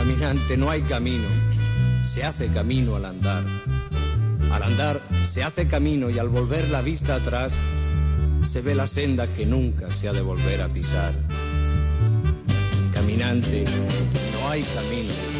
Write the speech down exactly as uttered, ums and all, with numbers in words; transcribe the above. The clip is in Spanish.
Caminante, no hay camino, se hace camino al andar. Al andar se hace camino y al volver la vista atrás se ve la senda que nunca se ha de volver a pisar. Caminante, no hay camino.